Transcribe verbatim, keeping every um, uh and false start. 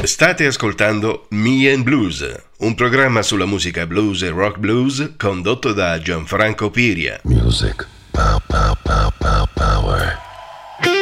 State ascoltando Me and Blues, un programma sulla musica blues e rock blues condotto da Gianfranco Piria. Music Pop.